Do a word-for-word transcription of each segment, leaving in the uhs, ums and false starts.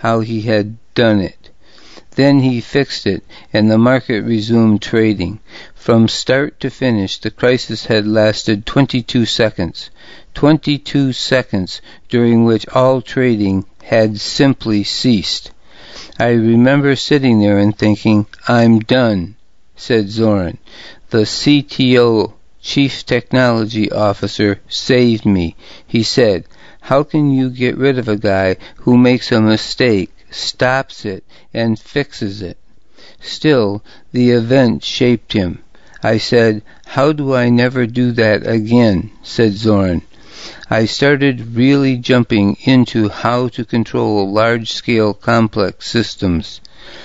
how he had done it. Then he fixed it, and the market resumed trading. From start to finish, the crisis had lasted twenty-two seconds. twenty-two seconds during which all trading had simply ceased. I remember sitting there and thinking, "I'm done," said Zoran. The C T O, Chief Technology Officer, saved me. He said, "How can you get rid of a guy who makes a mistake, stops it, and fixes it?" Still, the event shaped him. I said, "How do I never do that again?" said Zoran. I started really jumping into how to control large-scale complex systems.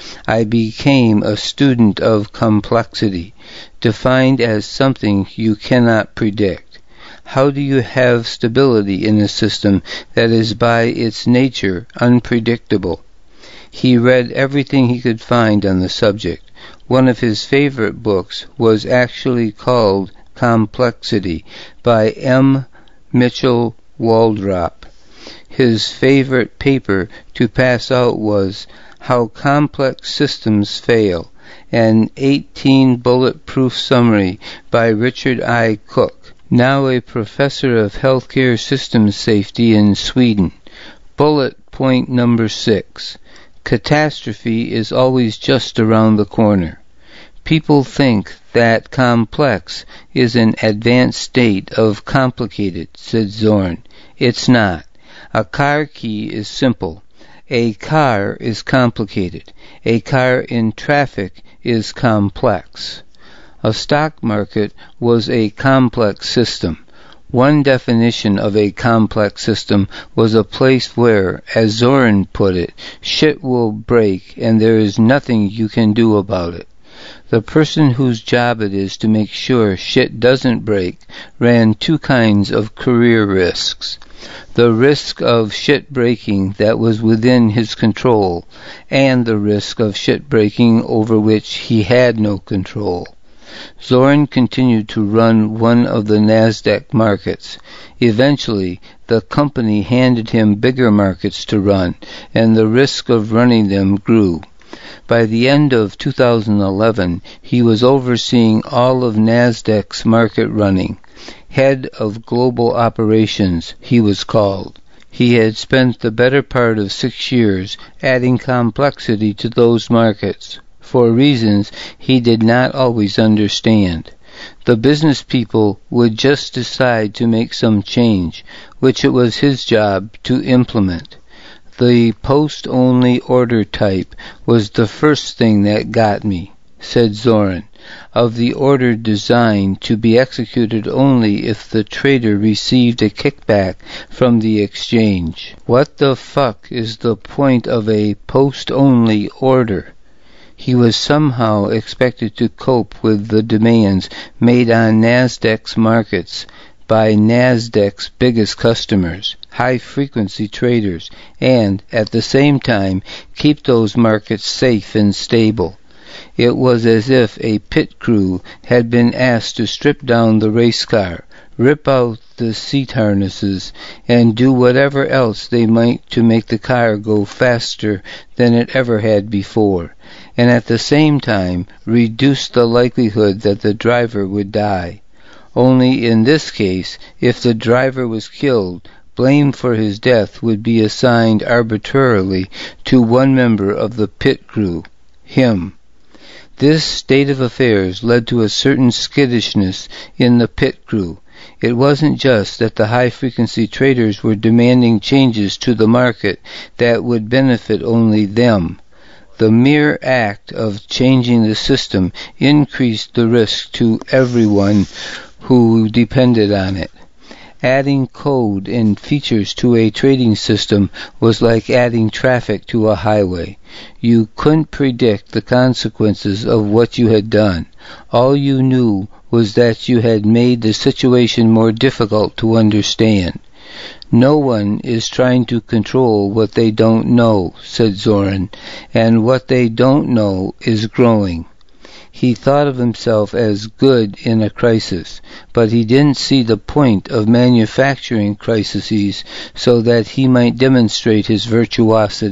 I became a student of complexity, defined as something you cannot predict. How do you have stability in a system that is by its nature unpredictable? He read everything he could find on the subject. One of his favorite books was actually called Complexity by M. Mitchell Waldrop. His favorite paper to pass out was How Complex Systems Fail, an eighteen bulletproof summary by Richard I. Cook, now a professor of healthcare systems safety in Sweden. Bullet point number six. Catastrophe is always just around the corner. People think that complex is an advanced state of complicated, said Zoran. It's not. A car key is simple. A car is complicated. A car in traffic is complex. A stock market was a complex system. One definition of a complex system was a place where, as Zoran put it, shit will break and there is nothing you can do about it. The person whose job it is to make sure shit doesn't break ran two kinds of career risks. The risk of shit breaking that was within his control, and the risk of shit breaking over which he had no control. Zoran continued to run one of the NASDAQ markets. Eventually, the company handed him bigger markets to run, and the risk of running them grew. By the end of two thousand eleven, he was overseeing all of NASDAQ's market running. Head of Global Operations, he was called. He had spent the better part of six years adding complexity to those markets, for reasons he did not always understand. The business people would just decide to make some change, which it was his job to implement. The post-only order type was the first thing that got me, said Zoran, of the order designed to be executed only if the trader received a kickback from the exchange. What the fuck is the point of a post-only order? He was somehow expected to cope with the demands made on NASDAQ's markets by NASDAQ's biggest customers, high-frequency traders, and, at the same time, keep those markets safe and stable. It was as if a pit crew had been asked to strip down the race car, rip out the seat harnesses, and do whatever else they might to make the car go faster than it ever had before, and at the same time reduce the likelihood that the driver would die. Only in this case, if the driver was killed, blame for his death would be assigned arbitrarily to one member of the pit crew, him. This state of affairs led to a certain skittishness in the pit crew. It wasn't just that the high-frequency traders were demanding changes to the market that would benefit only them. The mere act of changing the system increased the risk to everyone who depended on it. Adding code and features to a trading system was like adding traffic to a highway. You couldn't predict the consequences of what you had done. All you knew was that you had made the situation more difficult to understand. No one is trying to control what they don't know, said Zoran, and what they don't know is growing. He thought of himself as good in a crisis, but he didn't see the point of manufacturing crises so that he might demonstrate his virtuosity.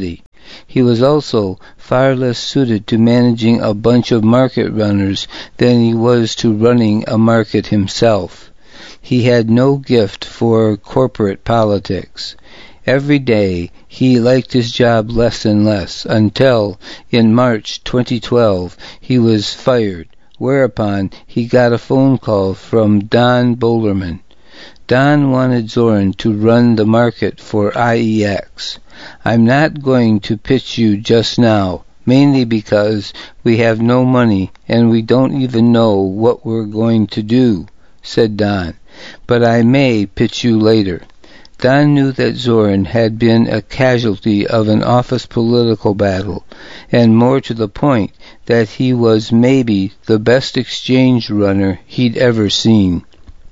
He was also far less suited to managing a bunch of market runners than he was to running a market himself. He had no gift for corporate politics. Every day he liked his job less and less until, in March twenty twelve, he was fired, whereupon he got a phone call from Don Bolerman. Don wanted Zorin to run the market for I E X. "I'm not going to pitch you just now, mainly because we have no money and we don't even know what we're going to do," said Don, "but I may pitch you later." Don knew that Zorin had been a casualty of an office political battle, and more to the point, that he was maybe the best exchange runner he'd ever seen.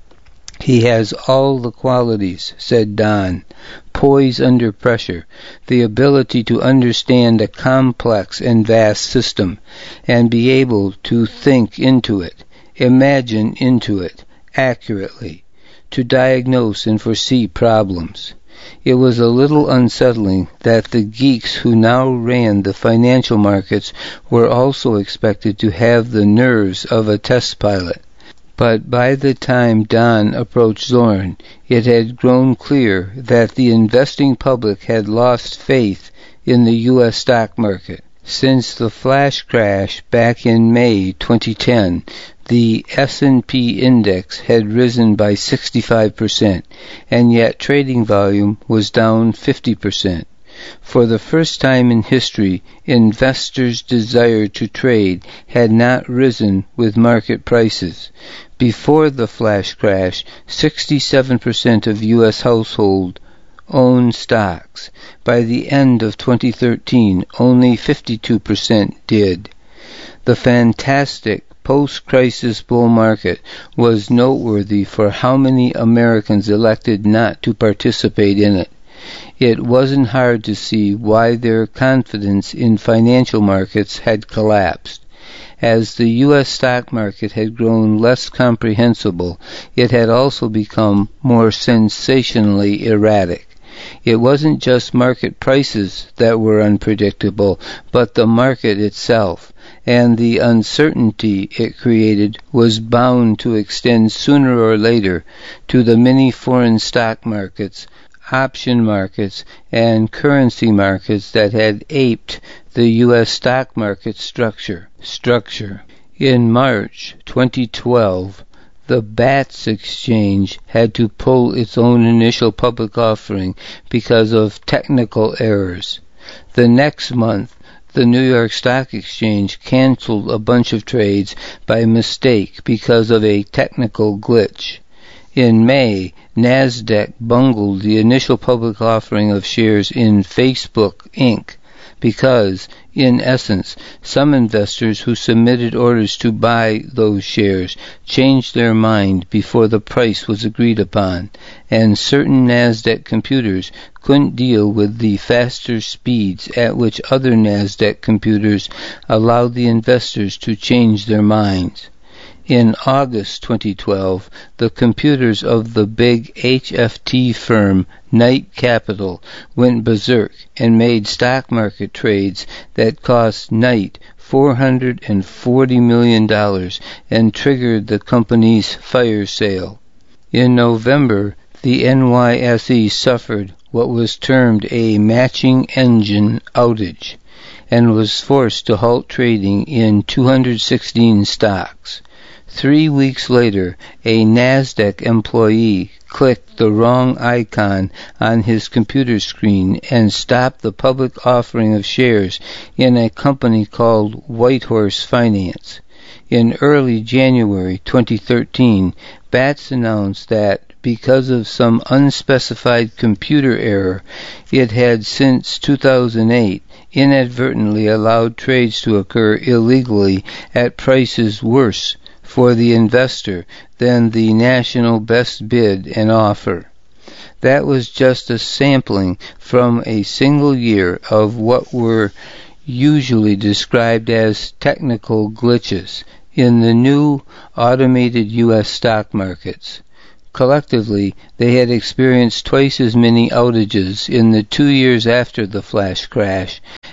"He has all the qualities," said Don: poise under pressure, the ability to understand a complex and vast system, and be able to think into it, imagine into it, accurately, to diagnose and foresee problems. It was a little unsettling that the geeks who now ran the financial markets were also expected to have the nerves of a test pilot. But by the time Don approached Zorin, it had grown clear that the investing public had lost faith in the U S stock market. Since the flash crash back in May twenty ten, the S and P index had risen by sixty-five percent, and yet trading volume was down fifty percent. For the first time in history, investors' desire to trade had not risen with market prices. Before the flash crash, sixty-seven percent of U S households owned stocks. By the end of twenty thirteen, only fifty-two percent did. The fantastic post-crisis bull market was noteworthy for how many Americans elected not to participate in it. It wasn't hard to see why their confidence in financial markets had collapsed. As the U S stock market had grown less comprehensible, it had also become more sensationally erratic. It wasn't just market prices that were unpredictable, but the market itself, and the uncertainty it created was bound to extend sooner or later to the many foreign stock markets, option markets, and currency markets that had aped the U S stock market structure. Structure. In March twenty twelve, the Bats exchange had to pull its own initial public offering because of technical errors. The next month, the New York Stock Exchange canceled a bunch of trades by mistake because of a technical glitch. In May, NASDAQ bungled the initial public offering of shares in Facebook Incorporated because, in essence, some investors who submitted orders to buy those shares changed their mind before the price was agreed upon, and certain NASDAQ computers couldn't deal with the faster speeds at which other NASDAQ computers allowed the investors to change their minds. In August twenty twelve, the computers of the big H F T firm Knight Capital went berserk and made stock market trades that cost Knight four hundred forty million dollars and triggered the company's fire sale. In November, the N Y S E suffered what was termed a matching engine outage and was forced to halt trading in two hundred sixteen stocks. Three weeks later, a NASDAQ employee clicked the wrong icon on his computer screen and stopped the public offering of shares in a company called Whitehorse Finance. In early January twenty thirteen, Bats announced that because of some unspecified computer error, it had since two thousand eight inadvertently allowed trades to occur illegally at prices worse for the investor than the national best bid and offer. That was just a sampling from a single year of what were usually described as technical glitches in the new automated U S stock markets. Collectively, they had experienced twice as many outages in the two years after the flash crash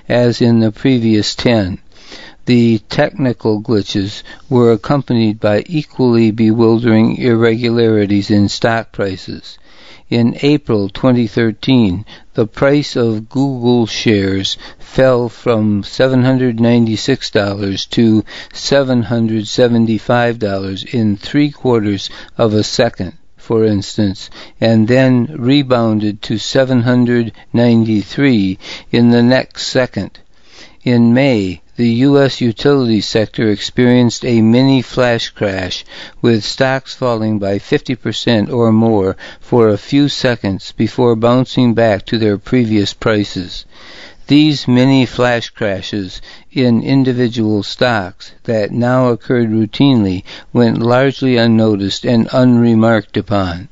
as in the previous ten. The technical glitches were accompanied by equally bewildering irregularities in stock prices. In April twenty thirteen, the price of Google shares fell from seven hundred ninety-six dollars to seven hundred seventy-five dollars in three quarters of a second, for instance, and then rebounded to seven hundred ninety-three dollars in the next second. In May, the U S utility sector experienced a mini flash crash, with stocks falling by fifty percent or more for a few seconds before bouncing back to their previous prices. These mini flash crashes in individual stocks that now occurred routinely went largely unnoticed and unremarked upon.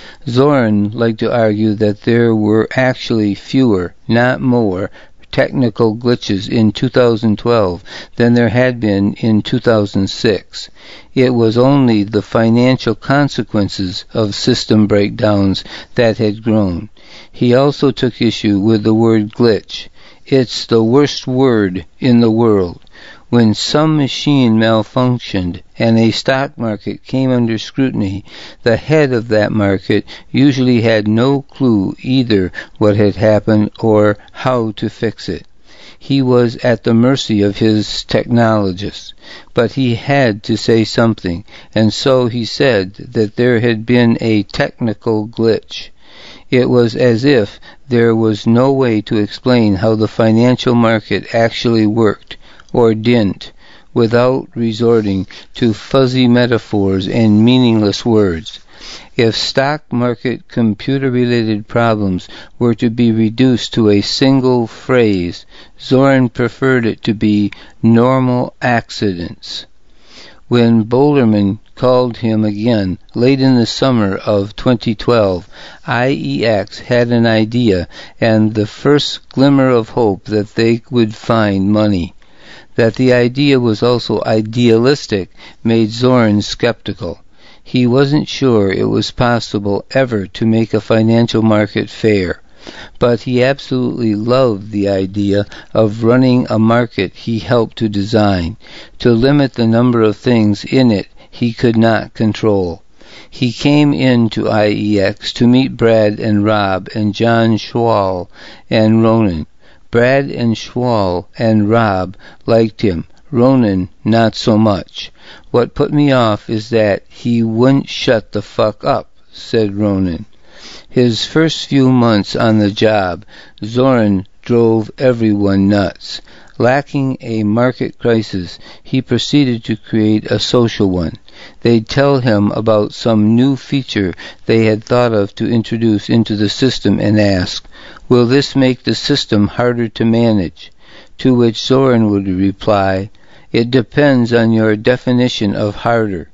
Zorin liked to argue that there were actually fewer, not more, technical glitches in two thousand twelve than there had been in two thousand six. It was only the financial consequences of system breakdowns that had grown. He also took issue with the word glitch. It's the worst word in the world. When some machine malfunctioned and a stock market came under scrutiny, the head of that market usually had no clue either what had happened or how to fix it. He was at the mercy of his technologists, but he had to say something, and so he said that there had been a technical glitch. It was as if there was no way to explain how the financial market actually worked, or didn't, without resorting to fuzzy metaphors and meaningless words. If stock market computer-related problems were to be reduced to a single phrase, Zorin preferred it to be normal accidents. When Bolerman called him again late in the summer of twenty twelve, I E X had an idea and the first glimmer of hope that they would find money. That the idea was also idealistic made Zorin skeptical. He wasn't sure it was possible ever to make a financial market fair, but he absolutely loved the idea of running a market he helped to design, to limit the number of things in it he could not control. He came into I E X to meet Brad and Rob and John Schwal and Ronan. Brad and Schwal and Rob liked him, Ronan not so much. What put me off is that he wouldn't shut the fuck up, said Ronan. His first few months on the job, Zorin drove everyone nuts. Lacking a market crisis, he proceeded to create a social one. They'd tell him about some new feature they had thought of to introduce into the system and ask, "Will this make the system harder to manage?" To which Zorin would reply, "It depends on your definition of harder."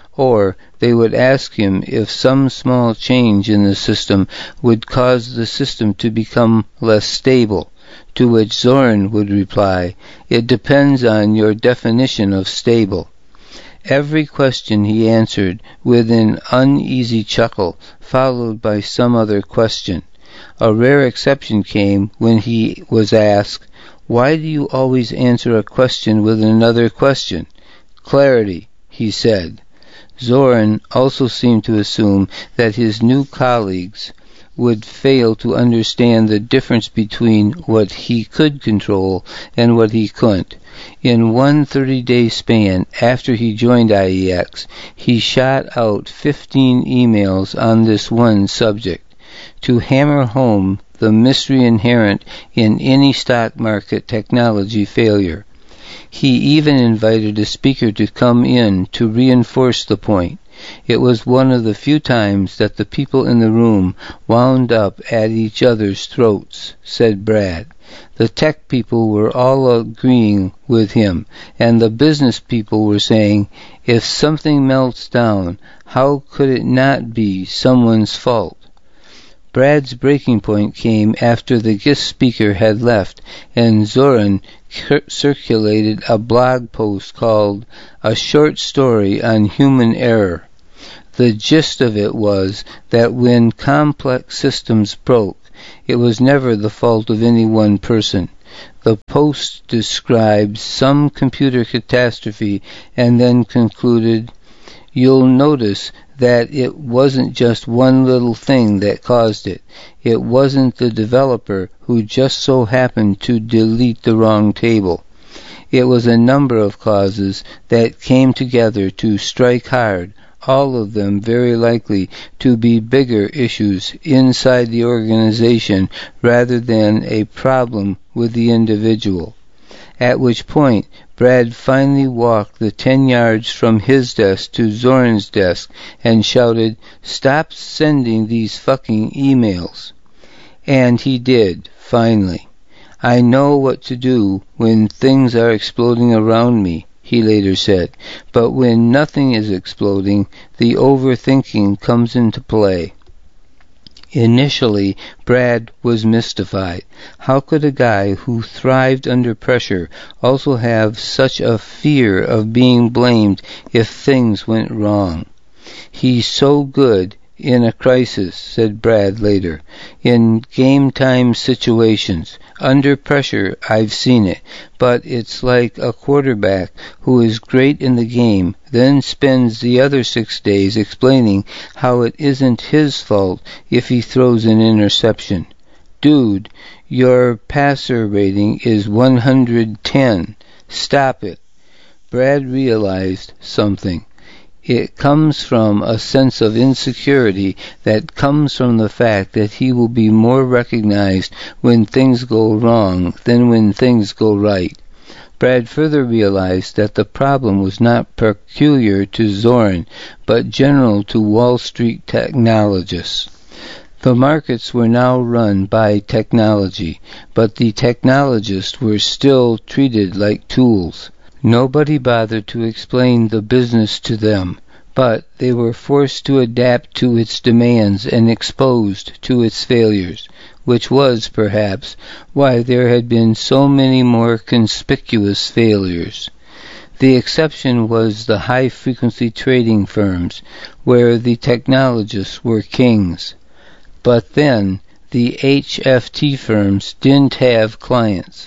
Or they would ask him if some small change in the system would cause the system to become less stable, to which Zorin would reply, "It depends on your definition of stable." Every question he answered with an uneasy chuckle, followed by some other question. A rare exception came when he was asked, "Why do you always answer a question with another question?" "Clarity," he said. Zorin also seemed to assume that his new colleagues would fail to understand the difference between what he could control and what he couldn't. In one thirty-day span after he joined I E X, he shot out fifteen emails on this one subject, to hammer home the mystery inherent in any stock market technology failure. He even invited a speaker to come in to reinforce the point. It was one of the few times that the people in the room wound up at each other's throats, said Brad. The tech people were all agreeing with him, and the business people were saying, if something melts down, how could it not be someone's fault? Brad's breaking point came after the guest speaker had left, and Zorin circulated a blog post called A Short Story on Human Error. The gist of it was that when complex systems broke, it was never the fault of any one person. The post described some computer catastrophe and then concluded, "You'll notice that it wasn't just one little thing that caused it. It wasn't the developer who just so happened to delete the wrong table. It was a number of causes that came together to strike hard, all of them very likely to be bigger issues inside the organization rather than a problem with the individual." At which point, Brad finally walked the ten yards from his desk to Zoran's desk and shouted, "Stop sending these fucking emails." And he did, finally. "I know what to do when things are exploding around me," he later said, "but when nothing is exploding, the overthinking comes into play." Initially, Brad was mystified. How could a guy who thrived under pressure also have such a fear of being blamed if things went wrong? "He's so good in a crisis," said Brad later. "In game-time situations, under pressure, I've seen it, but it's like a quarterback who is great in the game, then spends the other six days explaining how it isn't his fault if he throws an interception. Dude, your passer rating is one hundred ten. Stop it." Brad realized something. It comes from a sense of insecurity that comes from the fact that he will be more recognized when things go wrong than when things go right. Brad further realized that the problem was not peculiar to Zoran, but general to Wall Street technologists. The markets were now run by technology, but the technologists were still treated like tools. Nobody bothered to explain the business to them, but they were forced to adapt to its demands and exposed to its failures, which was, perhaps, why there had been so many more conspicuous failures. The exception was the high-frequency trading firms, where the technologists were kings. But then, the H F T firms didn't have clients.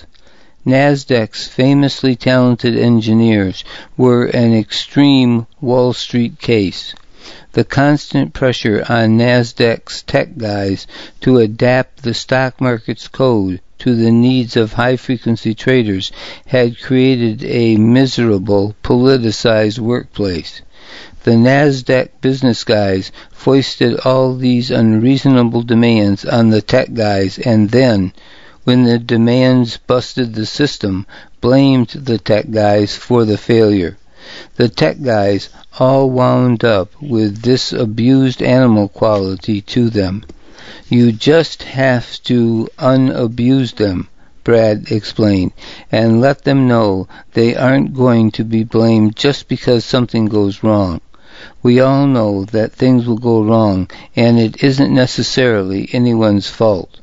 NASDAQ's famously talented engineers were an extreme Wall Street case. The constant pressure on NASDAQ's tech guys to adapt the stock market's code to the needs of high-frequency traders had created a miserable, politicized workplace. The NASDAQ business guys foisted all these unreasonable demands on the tech guys and then, when the demands busted the system, blamed the tech guys for the failure. The tech guys all wound up with this abused animal quality to them. You just have to unabuse them, Brad explained, and let them know they aren't going to be blamed just because something goes wrong. We all know that things will go wrong, and it isn't necessarily anyone's fault.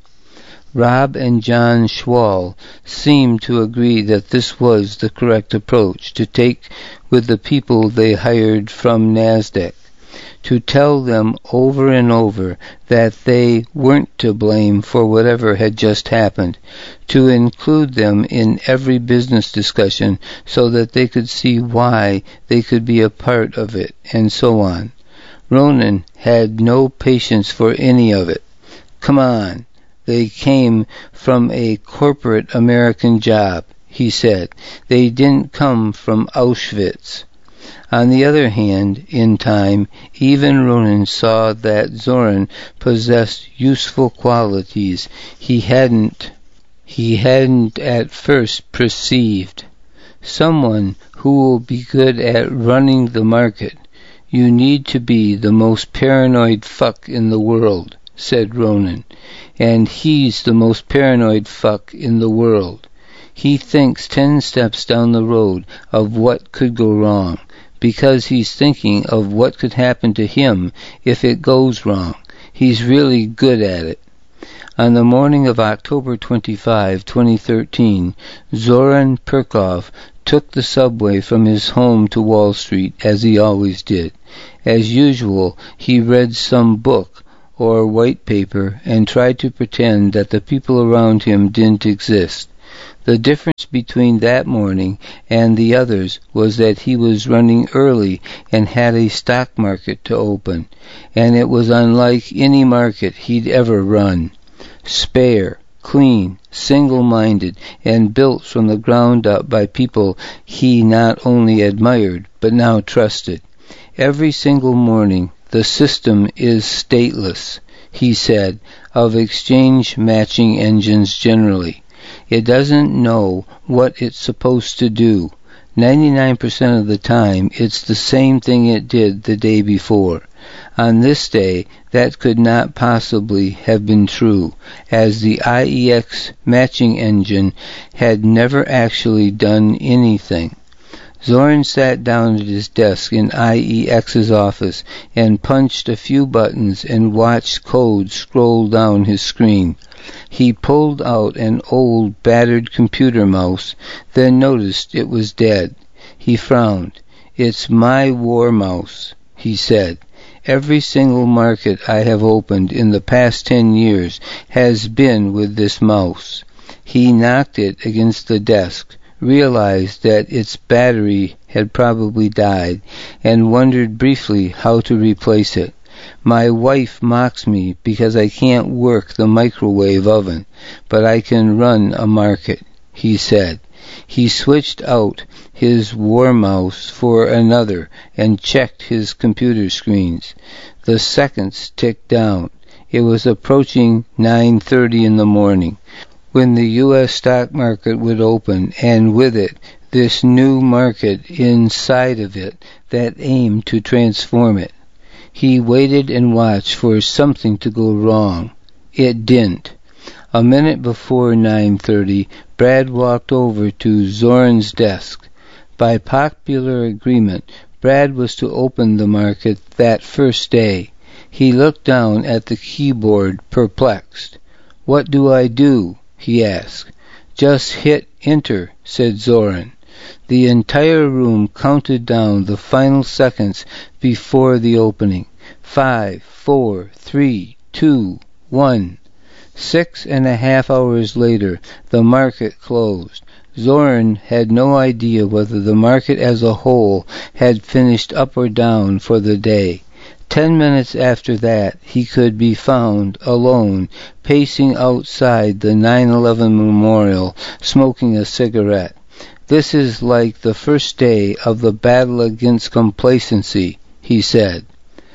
Rob and John Schwal seemed to agree that this was the correct approach to take with the people they hired from NASDAQ, to tell them over and over that they weren't to blame for whatever had just happened, to include them in every business discussion so that they could see why they could be a part of it, and so on. Ronan had no patience for any of it. Come on. They came from a corporate American job, he said. They didn't come from Auschwitz. On the other hand, in time, even Ronan saw that Zoran possessed useful qualities he hadn't, he hadn't at first perceived. Someone who will be good at running the market. You need to be the most paranoid fuck in the world, said Ronan. And he's the most paranoid fuck in the world. He thinks ten steps down the road of what could go wrong, because he's thinking of what could happen to him if it goes wrong. He's really good at it. On the morning of October twenty-fifth, twenty thirteen, Zoran Perkov took the subway from his home to Wall Street, as he always did. As usual, he read some book or white paper and tried to pretend that the people around him didn't exist. The difference between that morning and the others was that he was running early and had a stock market to open, and it was unlike any market he'd ever run. Spare, clean, single-minded, and built from the ground up by people he not only admired, but now trusted. Every single morning the system is stateless, he said, of exchange matching engines generally. It doesn't know what it's supposed to do. ninety-nine percent of the time, it's the same thing it did the day before. On this day, that could not possibly have been true, as the I E X matching engine had never actually done anything. Zoran sat down at his desk in I E X's office and punched a few buttons and watched code scroll down his screen. He pulled out an old, battered computer mouse, then noticed it was dead. He frowned. "It's my war mouse," he said. "Every single market I have opened in the past ten years has been with this mouse." He knocked it against the desk, realized that its battery had probably died, and wondered briefly how to replace it. "My wife mocks me because I can't work the microwave oven, but I can run a market," he said. He switched out his war mouse for another and checked his computer screens. The seconds ticked down. It was approaching nine thirty in the morning, when the U S stock market would open, and with it, this new market inside of it that aimed to transform it. He waited and watched for something to go wrong. It didn't. A minute before nine thirty, Brad walked over to Zoran's desk. By popular agreement, Brad was to open the market that first day. He looked down at the keyboard, perplexed. "What do I do?" he asked. "Just hit enter," said Zoran. The entire room counted down the final seconds before the opening. Five, four, three, two, one. Six and a half hours later, the market closed. Zoran had no idea whether the market as a whole had finished up or down for the day. Ten minutes after that, he could be found, alone, pacing outside the nine eleven memorial, smoking a cigarette. "This is like the first day of the battle against complacency," he said.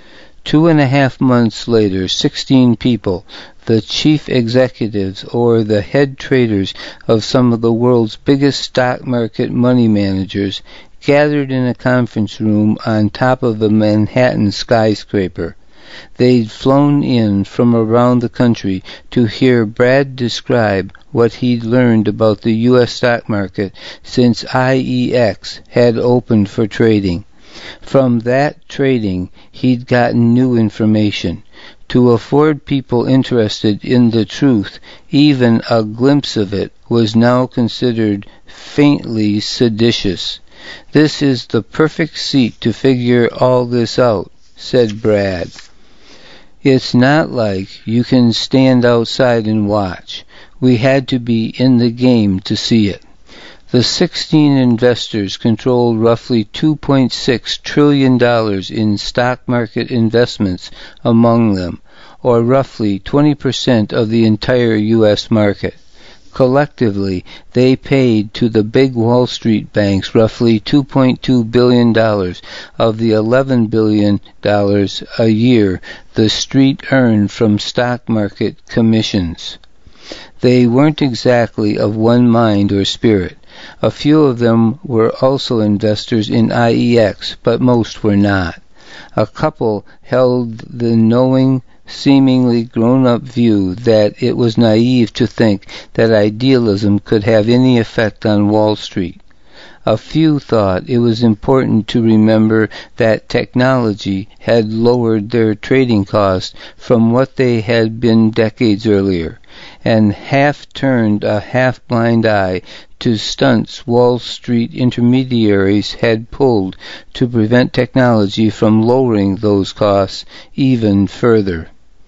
Two and a half months later, sixteen people, the chief executives or the head traders of some of the world's biggest stock market money managers, gathered in a conference room on top of a Manhattan skyscraper. They'd flown in from around the country to hear Brad describe what he'd learned about the U S stock market since I E X had opened for trading. From that trading, he'd gotten new information. To afford people interested in the truth, even a glimpse of it was now considered faintly seditious. "This is the perfect seat to figure all this out," said Brad. "It's not like you can stand outside and watch. We had to be in the game to see it." The sixteen investors controlled roughly two point six trillion dollars in stock market investments among them, or roughly twenty percent of the entire U S market. Collectively, they paid to the big Wall Street banks roughly two point two billion dollars of the eleven billion dollars a year the street earned from stock market commissions. They weren't exactly of one mind or spirit. A few of them were also investors in I E X, but most were not. A couple held the knowing, seemingly grown-up view that it was naive to think that idealism could have any effect on Wall Street. A few thought it was important to remember that technology had lowered their trading costs from what they had been decades earlier, and half turned a half-blind eye to stunts Wall Street intermediaries had pulled to prevent technology from lowering those costs even further.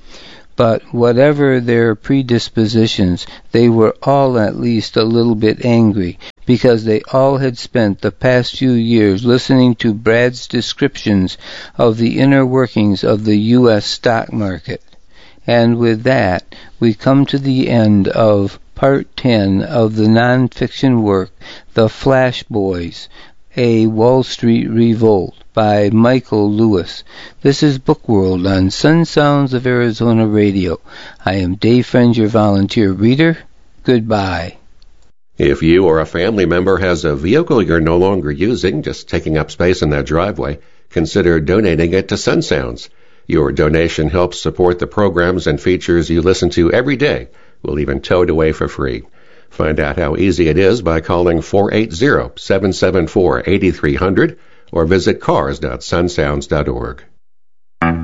But whatever their predispositions, they were all at least a little bit angry, because they all had spent the past few years listening to Brad's descriptions of the inner workings of the U S stock market. And with that, we come to the end of Part ten of the non-fiction work, The Flash Boys, A Wall Street Revolt, by Michael Lewis. This is Bookworld on Sun Sounds of Arizona Radio. I am Dave Friend, your volunteer reader. Goodbye. If you or a family member has a vehicle you're no longer using, just taking up space in that driveway, consider donating it to Sun Sounds. Your donation helps support the programs and features you listen to every day. We'll even tow it away for free. Find out how easy it is by calling four eight zero, seven seven four, eight three zero zero or visit cars dot sun sounds dot org.